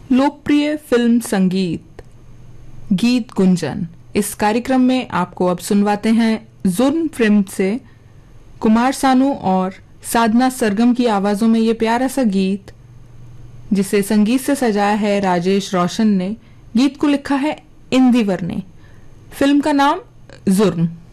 लोकप्रिय फिल्म संगीत गीत गुंजन। इस कार्यक्रम में आपको अब सुनवाते हैं जुर्म फिल्म से कुमार सानू और साधना सरगम की आवाजों में ये प्यारा सा गीत, जिसे संगीत से सजाया है राजेश रोशन ने। गीत को लिखा है इंदिवर ने। फिल्म का नाम जुर्म।